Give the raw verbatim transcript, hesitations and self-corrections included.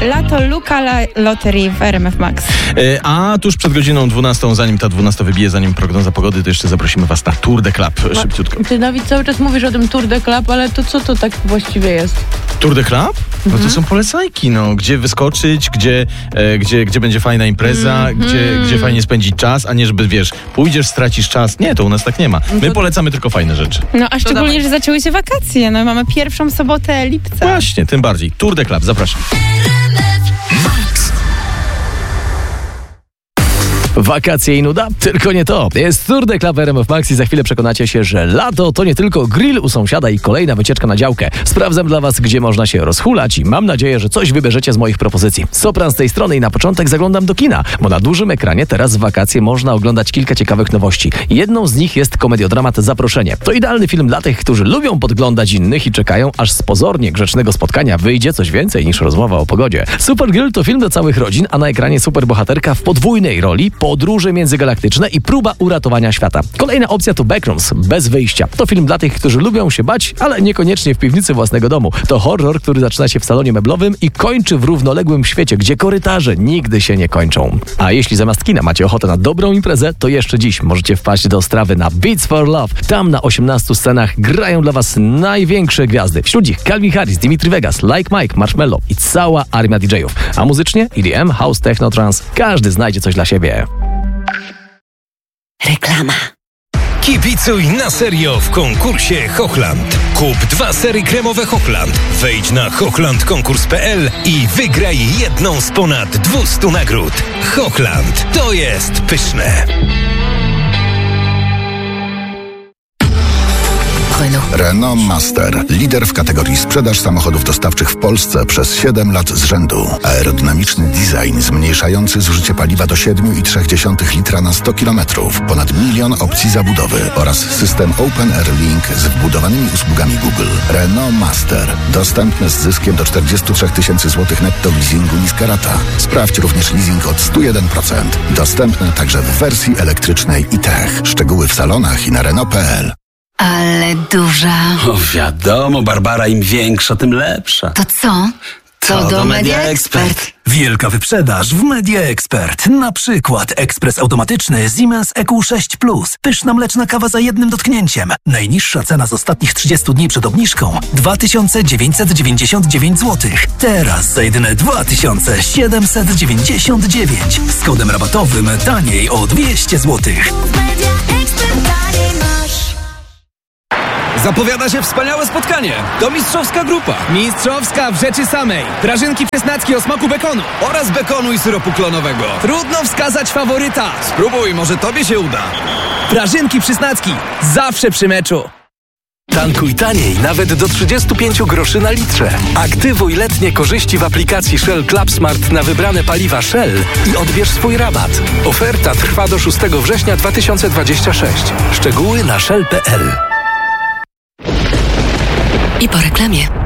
Lato Luka La Loterii w R M F Max. A tuż przed godziną dwunastą, zanim ta dwunasta wybije, zanim prognoza pogody, to jeszcze zaprosimy was na Tour de Club. Szybciutko. Ty, Dawid, cały czas mówisz o tym Tour de Club, ale to co to tak właściwie jest? Tour de Club? No to Mhm. są polecajki, no. Gdzie wyskoczyć, gdzie, e, gdzie, gdzie będzie fajna impreza, Mhm. gdzie, gdzie fajnie spędzić czas, a nie żeby, wiesz, pójdziesz, stracisz czas. Nie, to u nas tak nie ma. My To- polecamy tylko fajne rzeczy. No a szczególnie, dawaj. że zaczęły się wakacje. No mamy pierwszą sobotę lipca. Właśnie, tym bardziej. Tour de Club, zapraszam. Wakacje i nuda? Tylko nie to. Jest Tour de Club R M F Max i za chwilę przekonacie się, że lato to nie tylko grill u sąsiada i kolejna wycieczka na działkę. Sprawdzam dla was, gdzie można się rozhulać i mam nadzieję, że coś wybierzecie z moich propozycji. Sopran z tej strony i na początek zaglądam do kina, bo na dużym ekranie teraz w wakacje można oglądać kilka ciekawych nowości. Jedną z nich jest komediodramat Zaproszenie. To idealny film dla tych, którzy lubią podglądać innych i czekają, aż z pozornie grzecznego spotkania wyjdzie coś więcej niż rozmowa o pogodzie. Supergirl to film dla całych rodzin, a na ekranie superbohaterka w podwójnej roli, podróże międzygalaktyczne i próba uratowania świata. Kolejna opcja to Backrooms, bez wyjścia. To film dla tych, którzy lubią się bać, ale niekoniecznie w piwnicy własnego domu. To horror, który zaczyna się w salonie meblowym i kończy w równoległym świecie, gdzie korytarze nigdy się nie kończą. A jeśli zamiast kina macie ochotę na dobrą imprezę, to jeszcze dziś możecie wpaść do Ostrawy na Beats for Love. Tam na osiemnastu scenach grają dla was największe gwiazdy. Wśród nich Calvin Harris, Dimitri Vegas, Like Mike, Marshmello i cała armia D J ów. A muzycznie E D M, House, Techno, Trance. Każdy znajdzie coś dla siebie. Reklama. Kibicuj na serio w konkursie Hochland. Kup dwa sery kremowe Hochland. Wejdź na hochland konkurs kropka p l i wygraj jedną z ponad dwustu nagród. Hochland, to jest pyszne. Renault. Renault Master. Lider w kategorii sprzedaż samochodów dostawczych w Polsce przez siedem lat z rzędu. Aerodynamiczny design zmniejszający zużycie paliwa do siedem przecinek trzy litra na sto kilometrów. Ponad milion opcji zabudowy oraz system Open Air Link z wbudowanymi usługami Google. Renault Master. Dostępne z zyskiem do czterdzieści trzy tysięcy złotych netto leasingu niska rata. Sprawdź również leasing od sto jeden procent. Dostępne także w wersji elektrycznej i tech. Szczegóły w salonach i na Renault kropka p l. Ale duża. O wiadomo, Barbara, im większa, tym lepsza. To co? To do Media Expert. Wielka wyprzedaż w Media Expert. Na przykład ekspres automatyczny Siemens E Q sześć plus. Pyszna mleczna kawa za jednym dotknięciem. Najniższa cena z ostatnich trzydziestu dni przed obniżką dwa tysiące dziewięćset dziewięćdziesiąt dziewięć złotych. Teraz za jedyne dwa tysiące siedemset dziewięćdziesiąt dziewięć. Z kodem rabatowym taniej o dwieście złotych. Zapowiada się wspaniałe spotkanie. To mistrzowska grupa. Mistrzowska w rzeczy samej. Prażynki przesnacki o smaku bekonu. Oraz bekonu i syropu klonowego. Trudno wskazać faworyta. Spróbuj, może tobie się uda. Prażynki przysnacki. Zawsze przy meczu. Tankuj taniej nawet do trzydziestu pięciu groszy na litrze. Aktywuj letnie korzyści w aplikacji Shell Club Smart na wybrane paliwa Shell i odbierz swój rabat. Oferta trwa do szóstego września dwa tysiące dwudziestego szóstego. Szczegóły na shell kropka p l. I po reklamie.